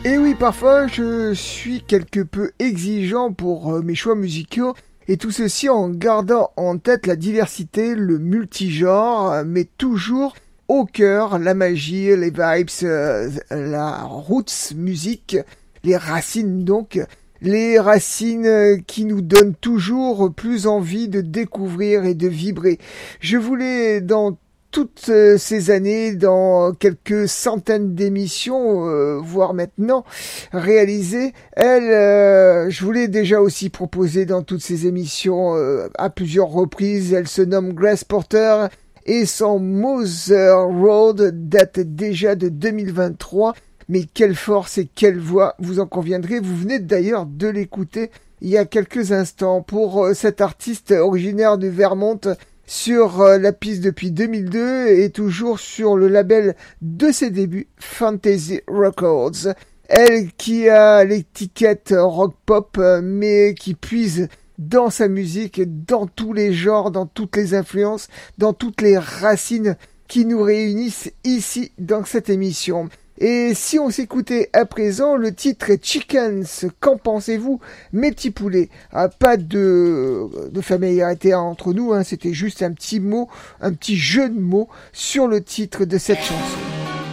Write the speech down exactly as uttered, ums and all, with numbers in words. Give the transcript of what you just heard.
Et oui, parfois je suis quelque peu exigeant pour euh, mes choix musicaux, et tout ceci en gardant en tête la diversité, le multigenre, mais toujours au cœur la magie, les vibes, euh, la roots musique, les racines donc, les racines qui nous donnent toujours plus envie de découvrir et de vibrer. Je voulais dans toutes ces années, dans quelques centaines d'émissions, euh, voire maintenant réalisées, elle, euh, je voulais déjà aussi proposer dans toutes ces émissions euh, à plusieurs reprises. Elle se nomme Grace Porter et son Mother Road date déjà de deux mille vingt-trois. Mais quelle force et quelle voix, vous en conviendrez. Vous venez d'ailleurs de l'écouter il y a quelques instants pour euh, cet artiste originaire du Vermont, sur la piste depuis deux mille deux et toujours sur le label de ses débuts, Fantasy Records. Elle qui a l'étiquette rock pop, mais qui puise dans sa musique, dans tous les genres, dans toutes les influences, dans toutes les racines qui nous réunissent ici dans cette émission. Et si on s'écoutait à présent, le titre est Chickens. Qu'en pensez-vous, mes petits poulets? Ah, pas de, de familiarité entre nous, hein, c'était juste un petit mot, un petit jeu de mots sur le titre de cette chanson.